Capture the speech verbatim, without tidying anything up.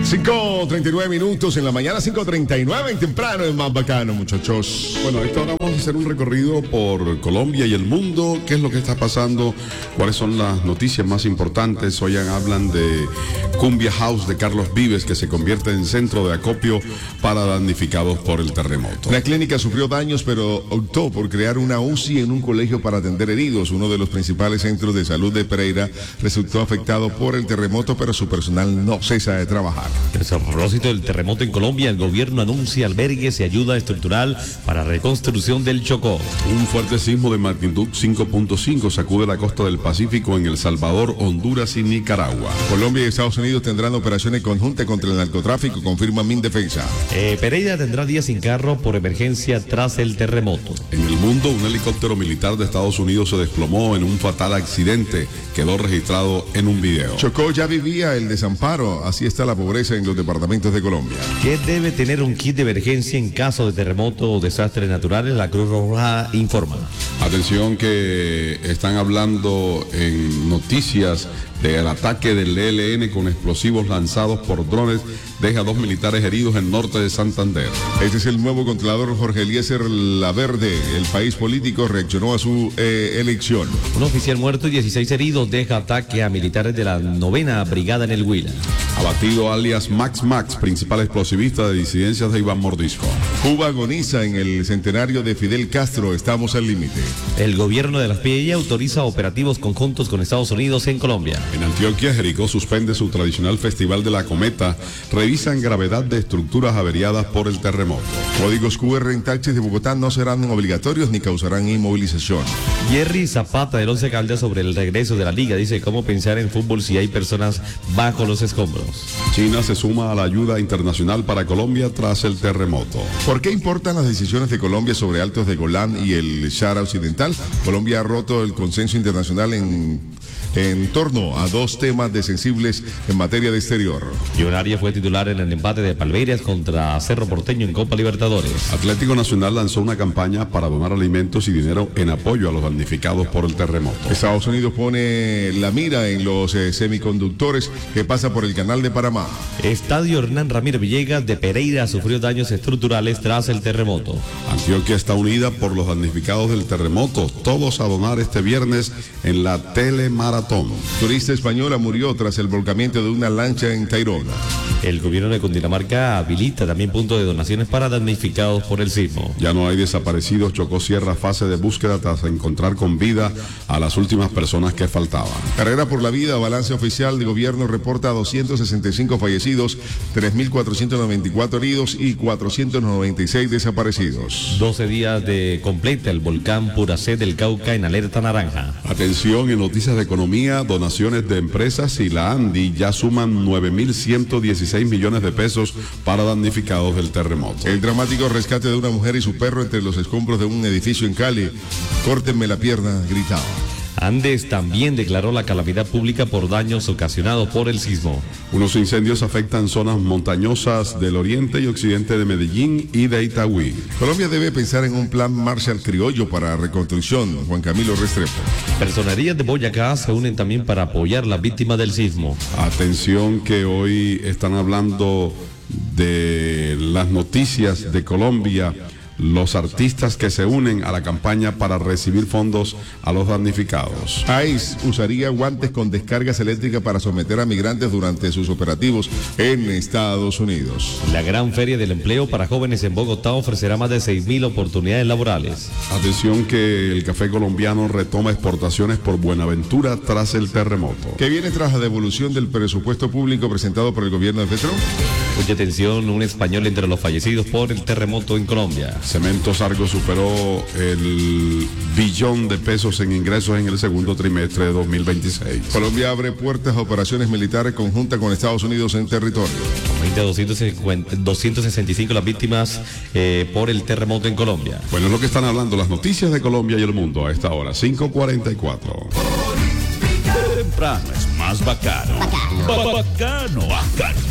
cinco treinta y nueve minutos en la mañana, cinco treinta y nueve en temprano, es más bacano, muchachos. Bueno, a esta hora vamos a hacer un recorrido por Colombia y el mundo. ¿Qué es lo que está pasando? ¿Cuáles son las noticias más importantes? Hoy hablan de Cumbia House de Carlos Vives, que se convierte en centro de acopio para damnificados por el terremoto. La clínica sufrió daños, pero optó por crear una U C I en un colegio para atender heridos. Uno de los principales centros de salud de Pereira resultó afectado por el terremoto, pero su personal no cesa de trabajar. A propósito del terremoto en Colombia, el gobierno anuncia albergues y ayuda estructural para reconstrucción del Chocó. Un fuerte sismo de magnitud cinco punto cinco sacude la costa del Pacífico en El Salvador, Honduras y Nicaragua. Colombia y Estados Unidos tendrán operaciones conjuntas contra el narcotráfico, confirma Mindefensa. Eh, Pereira tendrá días sin carro por emergencia tras el terremoto. En el mundo, un helicóptero militar de Estados Unidos se desplomó en un fatal accidente. Quedó registrado en un video. Chocó ya vivía el desamparo, así está la pobreza en los departamentos de Colombia. ¿Qué debe tener un kit de emergencia en caso de terremoto o desastres naturales? La Cruz Roja informa. Atención que están hablando en noticias del ataque del E L N con explosivos lanzados por drones, deja a dos militares heridos en norte de Santander. Este es el nuevo controlador Jorge Eliezer Laverde. El país político reaccionó a su eh, elección. Un oficial muerto y dieciséis heridos deja ataque a militares de la novena brigada en el Huila. Abatido alias Max Max, principal explosivista de disidencias de Iván Mordisco. Cuba agoniza en el centenario de Fidel Castro, estamos al límite. El gobierno de las P I autoriza operativos conjuntos con Estados Unidos en Colombia. En Antioquia, Jericó suspende su tradicional Festival de la Cometa. Revisan gravedad de estructuras averiadas por el terremoto. Códigos Q R en taxis de Bogotá no serán obligatorios ni causarán inmovilización. Jerry Zapata del Once Caldas sobre el regreso de la liga dice cómo pensar en fútbol si hay personas bajo los escombros. China se suma a la ayuda internacional para Colombia tras el terremoto. ¿Por qué importan las decisiones de Colombia sobre Altos de Golán y el Sahara Occidental? Colombia ha roto el consenso internacional en en torno a dos temas de sensibles en materia de exterior. Millonaria fue titular en el empate de Palmeiras contra Cerro Porteño en Copa Libertadores. Atlético Nacional lanzó una campaña para donar alimentos y dinero en apoyo a los damnificados por el terremoto. Estados Unidos pone la mira en los eh, semiconductores que pasa por el canal de Panamá. Estadio Hernán Ramírez Villegas de Pereira sufrió daños estructurales tras el terremoto. Antioquia está unida por los damnificados del terremoto. Todos a donar este viernes en la telemaratón. Turista española murió tras el volcamiento de una lancha en Tayrona. El gobierno de Cundinamarca habilita también puntos de donaciones para damnificados por el sismo. Ya no hay desaparecidos. Chocó cierra fase de búsqueda tras encontrar con vida a las últimas personas que faltaban. Carrera por la vida, balance oficial de gobierno reporta doscientos sesenta y cinco fallecidos, tres mil cuatrocientos noventa y cuatro heridos y cuatrocientos noventa y seis desaparecidos. doce días de completa el volcán Puracé del Cauca en alerta naranja. Atención en noticias de economía, donaciones de empresas y la ANDI ya suman nueve mil ciento dieciséis millones de pesos para damnificados del terremoto. El dramático rescate de una mujer y su perro entre los escombros de un edificio en Cali. Córtenme la pierna, gritaba. Andes también declaró la calamidad pública por daños ocasionados por el sismo. Unos incendios afectan zonas montañosas del oriente y occidente de Medellín y de Itagüí. Colombia debe pensar en un plan Marshall criollo para reconstrucción. Juan Camilo Restrepo. Personerías de Boyacá se unen también para apoyar a las víctimas del sismo. Atención que hoy están hablando de las noticias de Colombia. Los artistas que se unen a la campaña para recibir fondos a los damnificados. ICE usaría guantes con descargas eléctricas para someter a migrantes durante sus operativos en Estados Unidos. La gran feria del empleo para jóvenes en Bogotá ofrecerá más de seis mil oportunidades laborales. Atención que el café colombiano retoma exportaciones por Buenaventura tras el terremoto. ¿Qué viene tras la devolución del presupuesto público presentado por el gobierno de Petro? Mucha atención, un español entre los fallecidos por el terremoto en Colombia. Cementos Argos superó el billón de pesos en ingresos en el segundo trimestre de dos mil veintiséis. Colombia abre puertas a operaciones militares conjuntas con Estados Unidos en territorio. Aumenta doscientos sesenta y cinco las víctimas eh, por el terremoto en Colombia. Bueno, es lo que están hablando las noticias de Colombia y el mundo a esta hora, cinco cuarenta y cuatro. Temprano es más bacano. Bacano. Bacano, bacano.